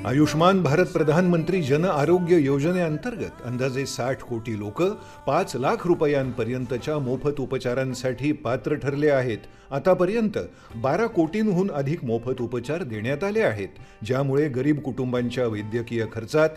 आयुष्मान भारत प्रधानमंत्री जन आरोग्य योजनेअंतर्गत अंदाजे 60 कोटी लोक 5 लाख रुपयांपर्यंतच्या मोफत उपचारांसाठी पात्र ठरले आहेत। आतापर्यंत 12 कोटींहून अधिक मोफत उपचार देण्यात आले आहेत, ज्यामुळे गरीब कुटुंबांच्या वैद्यकीय खर्चात